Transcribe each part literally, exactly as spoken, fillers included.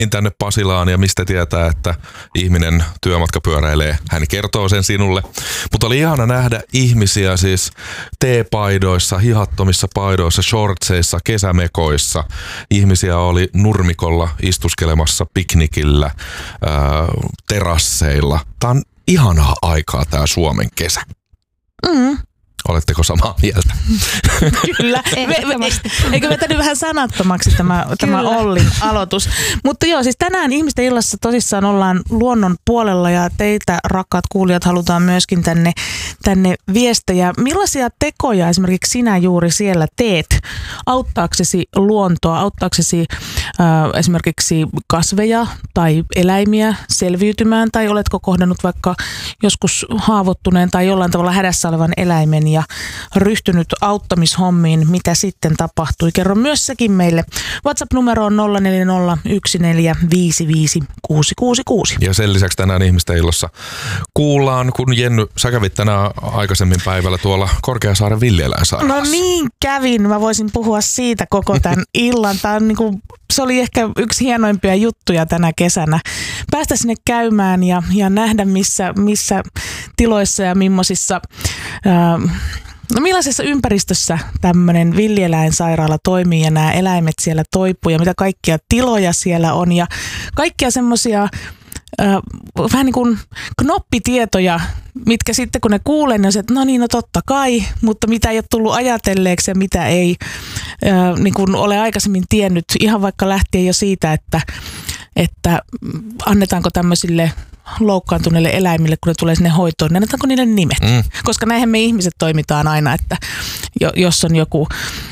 tänne Pasilaan ja mistä tietää, että ihminen työmatka pyöräilee. Hän kertoo sen sinulle. Mutta oli ihana nähdä ihmisiä siis teepaidoissa, hihattomissa paidoissa, shortseissa, kesämekoissa. Ihmisiä oli nurmikolla istuskelemassa piknikillä, ää, terasseilla. Tämä on ihanaa aikaa tämä Suomen kesä. Mm. Oletteko samaa mieltä? Kyllä. Eikö vetänyt vähän sanattomaksi tämä, tämä Ollin aloitus? Mutta joo, siis tänään Ihmisten illassa tosissaan ollaan luonnon puolella ja teitä, rakkaat kuulijat, halutaan myöskin tänne, tänne viestejä. Millaisia tekoja esimerkiksi sinä juuri siellä teet auttaaksesi luontoa, auttaaksesi äh, esimerkiksi kasveja tai eläimiä selviytymään, tai oletko kohdannut vaikka joskus haavoittuneen tai jollain tavalla hädässä olevan eläimen ja ryhtynyt auttamishommiin, mitä sitten tapahtui. Kerro myös sekin meille. WhatsApp-numero on nolla neljä nolla yksi neljä viisi viisi kuusi kuusi kuusi. Ja sen lisäksi tänään Ihmisten illassa kuullaan, kun Jenny, sä kävit tänään aikaisemmin päivällä tuolla Korkeasaaren villieläinsairaalassa. No niin kävin. Mä voisin puhua siitä koko tämän illan. Tää on niinku, se oli ehkä yksi hienoimpia juttuja tänä kesänä. Päästä sinne käymään ja, ja nähdä, missä, missä tiloissa ja millaisissa... Ää, No millaisessa ympäristössä tämmöinen villieläinsairaala toimii ja nämä eläimet siellä toipuu ja mitä kaikkia tiloja siellä on ja kaikkia semmoisia äh, vähän niin kuin knoppitietoja, mitkä sitten kun ne kuulee, niin on se, että no niin, no totta kai, mutta mitä ei ole tullut ajatelleeksi ja mitä ei äh, niin kuin ole aikaisemmin tiennyt, ihan vaikka lähtien jo siitä, että, että annetaanko tämmöisille loukkaantuneille eläimille, kun ne tulee sinne hoitoon, niin annetaanko niille nimet? Mm. Koska näinhän me ihmiset toimitaan aina, että jos on joku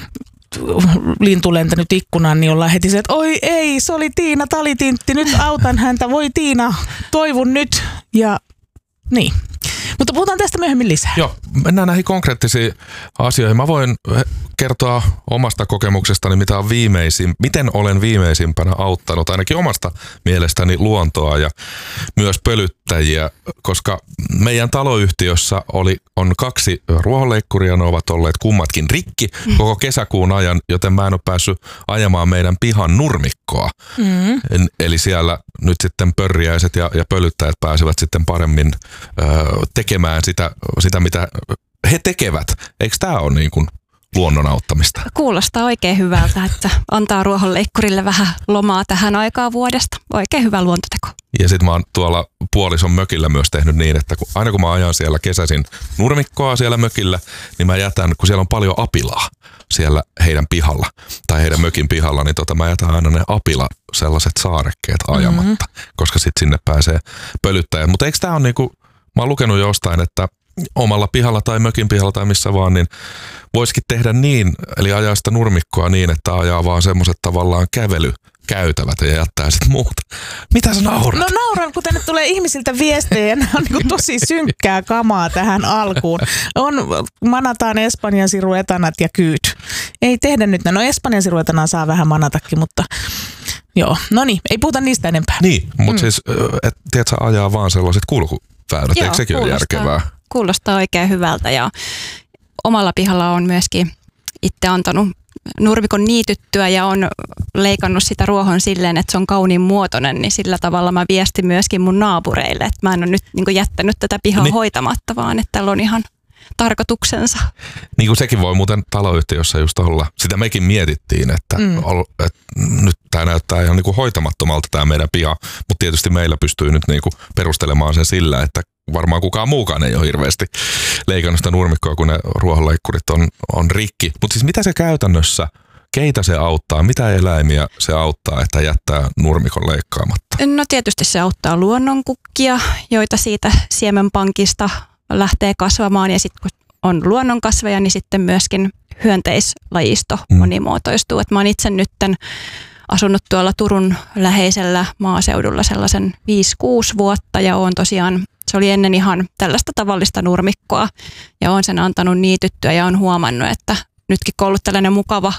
lintu lentänyt ikkunaan, niin ollaan heti se, että oi ei, se oli Tiina Talitintti, nyt autan häntä, voi Tiina, toivun nyt. Ja niin. Mutta puhutaan tästä myöhemmin lisää. Joo, mennään näihin konkreettisiin asioihin. Mä voin kertoa omasta kokemuksestani, mitä on viimeisin, miten olen viimeisimpänä auttanut ainakin omasta mielestäni luontoa ja myös pölyttäjiä, koska meidän taloyhtiössä oli, on kaksi ruohonleikkuria, ne ovat olleet kummatkin rikki koko kesäkuun ajan, joten mä en ole päässyt ajamaan meidän pihan nurmikkoa. Mm. Eli siellä nyt sitten pörriäiset ja, ja pölyttäjät pääsevät sitten paremmin ö, tekemään sitä, sitä, mitä he tekevät. Eikö tämä ole niin kuin luonnon auttamista? Kuulostaa oikein hyvältä, että antaa ruohonleikkurille vähän lomaa tähän aikaan vuodesta. Oikein hyvä luontoteko. Ja sitten mä oon tuolla puolison mökillä myös tehnyt niin, että kun, aina kun mä ajan siellä kesäisin nurmikkoa siellä mökillä, niin mä jätän, kun siellä on paljon apilaa siellä heidän pihalla tai heidän mökin pihalla, niin tota, mä jätän aina ne apila sellaiset saarekkeet ajamatta, mm-hmm. koska sitten sinne pääsee pölyttäjät. Mutta eikö tää ole niinku, mä oon lukenut jostain, että omalla pihalla tai mökin pihalla tai missä vaan, niin voisikin tehdä niin, eli ajaa sitä nurmikkoa niin, että ajaa vaan semmoiset tavallaan kävelykäytävät ja jättää sitten muuta. Mitä sä naurat? No nauran, kun tänne tulee ihmisiltä viestejä ja nämä on niin tosi synkkää kamaa tähän alkuun. On, manataan Espanjan siruetanat ja kyyt. Ei tehdä nyt, no Espanjan siruetanaa saa vähän manatakin, mutta joo, no niin, ei puhuta niistä enempää. Niin, mutta mm. siis, et, tiedätkö, ajaa vaan sellaiset kulkuväylät, eikö sekin ole järkevää? Kuulostaa oikein hyvältä ja omalla pihalla on myöskin itse antanut nurmikon niityttyä ja on leikannut sitä ruohon silleen, että se on kauniin muotoinen, niin sillä tavalla mä viestin myöskin mun naapureille, että mä en ole nyt niin kuin jättänyt tätä pihaa niin hoitamatta, vaan että tällä on ihan tarkoituksensa. Niin kuin sekin voi muuten taloyhtiössä just olla. Sitä mekin mietittiin, että, mm. ol, että nyt tämä näyttää ihan niin kuin hoitamattomalta tämä meidän piha, mutta tietysti meillä pystyy nyt niin kuin perustelemaan sen sillä, että varmaan kukaan muukaan ei ole hirveästi leikannut sitä nurmikkoa, kun ne ruohonleikkurit on, on rikki. Mutta siis mitä se käytännössä, keitä se auttaa, mitä eläimiä se auttaa, että jättää nurmikon leikkaamatta? No tietysti se auttaa luonnonkukkia, joita siitä siemenpankista lähtee kasvamaan ja sitten kun on luonnonkasveja, niin sitten myöskin hyönteislajisto monimuotoistuu. Et mä oon itse nytten asunut tuolla Turun läheisellä maaseudulla sellaisen viisi kuusi vuotta ja oon tosiaan, se oli ennen ihan tällaista tavallista nurmikkoa ja oon sen antanut niityttyä ja oon huomannut, että nytkin kun on ollut tällainen mukava,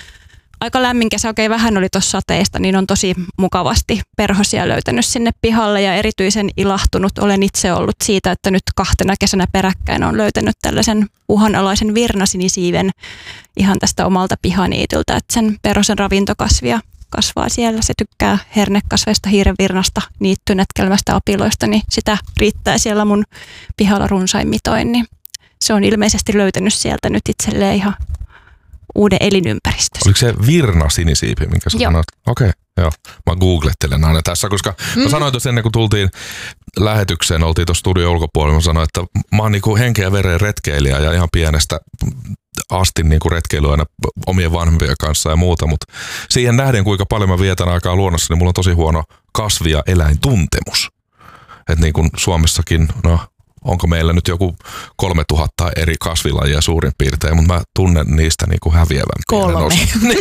aika lämmin kesä, okei vähän oli tuossa sateista, niin on tosi mukavasti perhosia löytänyt sinne pihalle ja erityisen ilahtunut olen itse ollut siitä, että nyt kahtena kesänä peräkkäin on löytänyt tällaisen uhanalaisen virnasinisiiven ihan tästä omalta pihaniityltä, että sen perhosen ravintokasvia kasvaa siellä. Se tykkää hernekasveista, hiirenvirnasta, niittynätkelmästä, apiloista, niin sitä riittää siellä mun pihalla runsain mitoin. Niin se on ilmeisesti löytänyt sieltä nyt itselleen ihan uuden elinympäristön. Oliko se virna sinisiipi, minkä sä sanoit? Okei, okay, joo. Mä googlettelen aina tässä, koska mm. mä sanoin tuossa ennen kuin tultiin lähetykseen, oltiin tuossa studion ulkopuolella, mä sanoin, että mä oon niinku henkeä ja veren retkeilijä ja ihan pienestä asti niinku retkeily aina omien vanhempien kanssa ja muuta, mutta siihen nähden, kuinka paljon mä vietän aikaa luonnossa, niin mulla on tosi huono kasvi- ja eläintuntemus. Että niin kuin Suomessakin, no onko meillä nyt joku kolmetuhatta eri kasvilajia suurin piirtein, mutta mä tunnen niistä niin kuin häviävän pienen osan.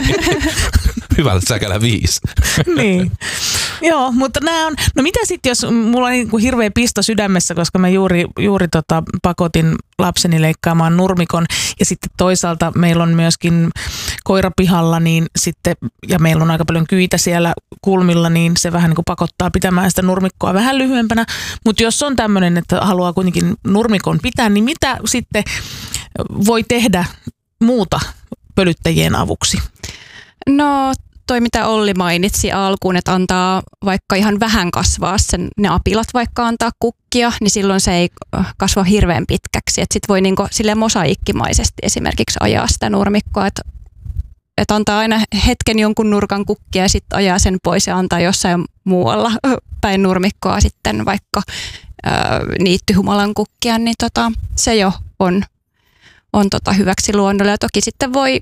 Hyvältä säkälä viisi. Niin. Joo, mutta nämä on, no mitä sitten jos, mulla on niin kuin hirveä pisto sydämessä, koska mä juuri, juuri tota pakotin lapseni leikkaamaan nurmikon ja sitten toisaalta meillä on myöskin koirapihalla niin sitten, ja meillä on aika paljon kyitä siellä kulmilla, niin se vähän niin kuin pakottaa pitämään sitä nurmikkoa vähän lyhyempänä, mutta jos on tämmöinen, että haluaa kuitenkin nurmikon pitää, niin mitä sitten voi tehdä muuta pölyttäjien avuksi? No toi mitä Olli mainitsi alkuun, että antaa vaikka ihan vähän kasvaa sen, ne apilat vaikka antaa kukkia, niin silloin se ei kasva hirveän pitkäksi. Että sit voi niinku silleen mosaikkimaisesti esimerkiksi ajaa sitä nurmikkoa, että et antaa aina hetken jonkun nurkan kukkia ja sitten ajaa sen pois ja antaa jossain muualla päin nurmikkoa sitten vaikka ää, niittyhumalan kukkia, niin tota, se jo on, on tota hyväksi luonnolle. Ja toki sitten voi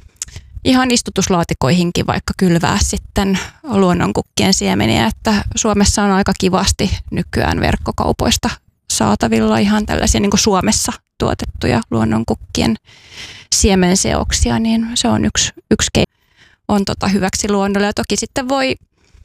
ihan istutuslaatikoihinkin vaikka kylvää sitten luonnonkukkien siemeniä, että Suomessa on aika kivasti nykyään verkkokaupoista saatavilla ihan tällaisia niin kuin Suomessa tuotettuja luonnonkukkien siemenseoksia, niin se on yksi, yksi keino, on tota hyväksi luonnolle. Ja toki sitten voi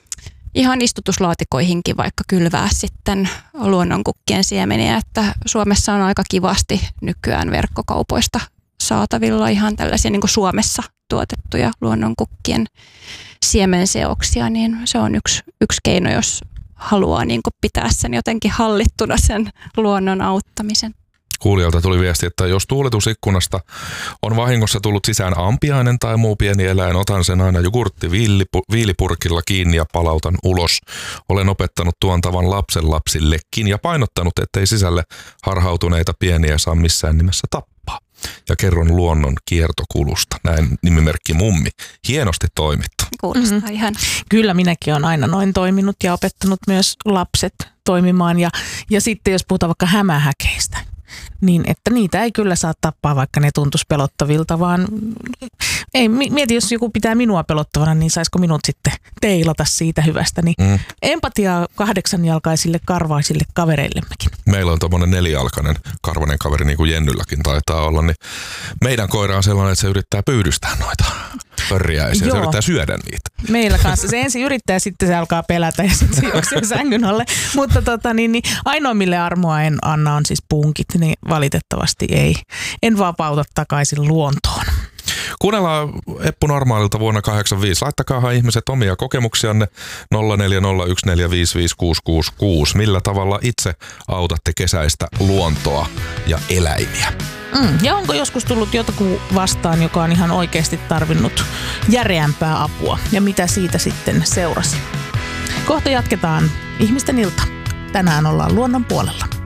ihan istutuslaatikoihinkin vaikka kylvää sitten luonnonkukkien siemeniä, että Suomessa on aika kivasti nykyään verkkokaupoista saatavilla ihan tällaisia niin kuin Suomessa tuotettuja luonnonkukkien siemenseoksia, niin se on yksi, yksi keino, jos haluaa niin kuin pitää sen jotenkin hallittuna sen luonnon auttamisen. Kuulijalta tuli viesti, että jos tuuletusikkunasta on vahingossa tullut sisään ampiainen tai muu pieni eläin, otan sen aina jogurtti viilipurkilla kiinni ja palautan ulos. Olen opettanut tuon tavan lapsen lapsillekin ja painottanut, ettei sisälle harhautuneita pieniä saa missään nimessä tappaa. Ja kerron luonnon kiertokulusta. Näin nimimerkki Mummi. Hienosti toimittu. Kuulostaa mm-hmm. ihan. Kyllä minäkin olen aina noin toiminut ja opettanut myös lapset toimimaan. Ja, ja sitten jos puhutaan vaikka hämähäkeistä, niin että niitä ei kyllä saa tappaa, vaikka ne tuntuisi pelottavilta, vaan ei, mieti, jos joku pitää minua pelottavana, niin saisiko minut sitten teilata siitä hyvästä. Niin mm. empatiaa kahdeksanjalkaisille karvaisille kavereillemmekin. Meillä on tommonen nelijalkainen karvainen kaveri, niin kuin Jennylläkin taitaa olla, niin meidän koira on sellainen, että se yrittää pyydystää noita pörjäisiä ja se yrittää syödä niitä. Meillä kanssa. Se ensin yrittää, sitten se alkaa pelätä ja sitten se juoksee sängyn alle. Mutta tota, niin, niin, ainoa, mille armoa en anna, on siis punkit, niin valitettavasti ei. En vapauta takaisin luontoon. Kuunnellaan Eppu Normaalilta vuonna kahdeksankymmentäviisi. Laittakaa ihmiset omia kokemuksianne nolla neljä nolla yksi neljä viisi viisi kuusi kuusi kuusi. Millä tavalla itse autatte kesäistä luontoa ja eläimiä? Mm, ja onko joskus tullut jotakin vastaan, joka on ihan oikeasti tarvinnut järeämpää apua? Ja mitä siitä sitten seurasi? Kohta jatketaan Ihmisten ilta. Tänään ollaan luonnon puolella.